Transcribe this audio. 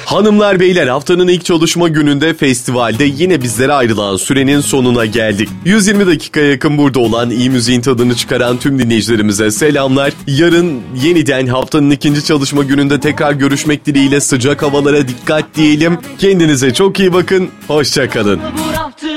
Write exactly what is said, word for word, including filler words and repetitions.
Hanımlar beyler, haftanın ilk çalışma gününde festivalde yine bizlere ayrılan sürenin sonuna geldik. yüz yirmi dakikaya yakın burada olan, iyi müziğin tadını çıkaran tüm dinleyicilerimize selamlar. Yarın yeniden haftanın ikinci çalışma gününde tekrar görüşmek dileğiyle sıcak havalara dikkat diyelim. Kendinize çok iyi bakın, hoşça kalın.